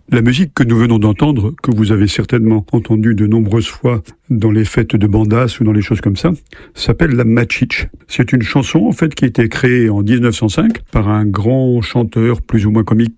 La musique que nous venons d'entendre, que vous avez certainement entendue de nombreuses fois dans les fêtes de bandas ou dans les choses comme ça, s'appelle la Machiche. C'est une chanson en fait qui a été créée en 1905 par un grand chanteur plus ou moins comique